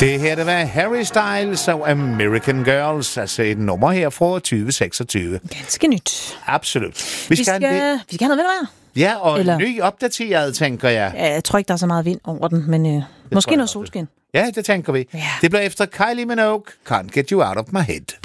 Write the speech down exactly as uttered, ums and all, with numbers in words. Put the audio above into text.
Det her, det var Harry Styles og American Girls, altså et nummer her fra tyve seksogtyve. Ganske nyt. Absolut. Vi skal, vi skal, vi skal have noget vind, ja, og Eller... ny opdateret, tænker jeg. Ja, jeg tror ikke, der er så meget vind over den, men øh, måske noget solskin. Ja, det tænker vi. Ja. Det bliver efter Kylie Minogue, Can't Get You Out of My Head.